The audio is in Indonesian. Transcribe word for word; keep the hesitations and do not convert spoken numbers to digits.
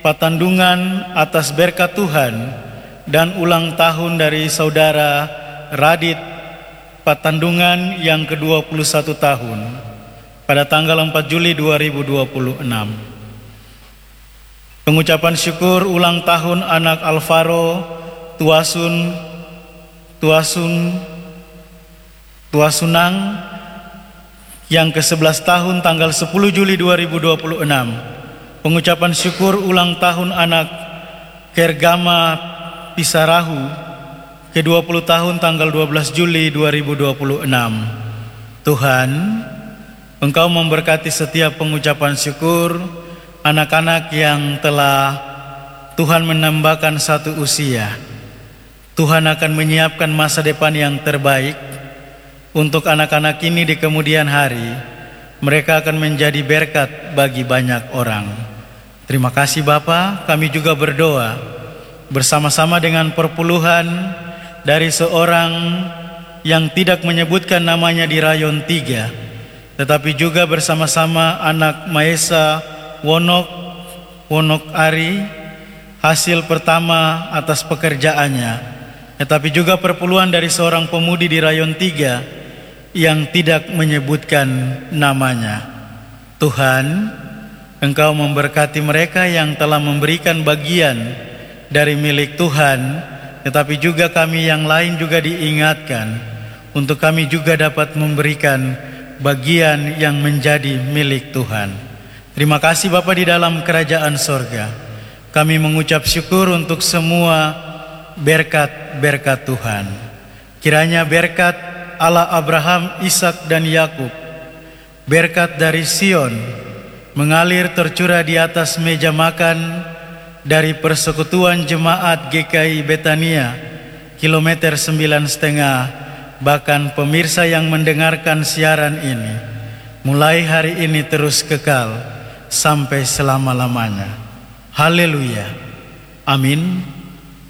Patandungan atas berkat Tuhan dan ulang tahun dari saudara Radit Patandungan yang ke dua puluh satu tahun pada tanggal empat Juli dua ribu dua puluh enam. Pengucapan syukur ulang tahun anak Alvaro Tuasun Tuasun Tuasunang yang ke sebelas tahun tanggal sepuluh Juli dua ribu dua puluh enam. Pengucapan syukur ulang tahun anak Kergama Pisarahu ke dua puluh tahun tanggal dua belas Juli dua ribu dua puluh enam. Tuhan, Engkau memberkati setiap pengucapan syukur anak-anak yang telah Tuhan menambahkan satu usia. Tuhan akan menyiapkan masa depan yang terbaik untuk anak-anak ini di kemudian hari. Mereka akan menjadi berkat bagi banyak orang. Terima kasih Bapa. Kami juga berdoa bersama-sama dengan perpuluhan dari seorang yang tidak menyebutkan namanya di rayon tiga, tetapi juga bersama-sama anak Maesa Wonok Wonok Ari, hasil pertama atas pekerjaannya, tetapi juga perpuluhan dari seorang pemudi di rayon tiga yang tidak menyebutkan namanya. Tuhan, Engkau memberkati mereka yang telah memberikan bagian dari milik Tuhan, tetapi juga kami yang lain juga diingatkan untuk kami juga dapat memberikan bagian yang menjadi milik Tuhan. Terima kasih Bapa di dalam kerajaan sorga. Kami mengucap syukur untuk semua berkat-berkat Tuhan. Kiranya berkat Allah Abraham, Ishak dan Yakub, berkat dari Sion mengalir tercurah di atas meja makan dari persekutuan jemaat G K I Betania kilometer sembilan setengah, bahkan pemirsa yang mendengarkan siaran ini mulai hari ini terus kekal sampai selama-lamanya. Haleluya. Amin.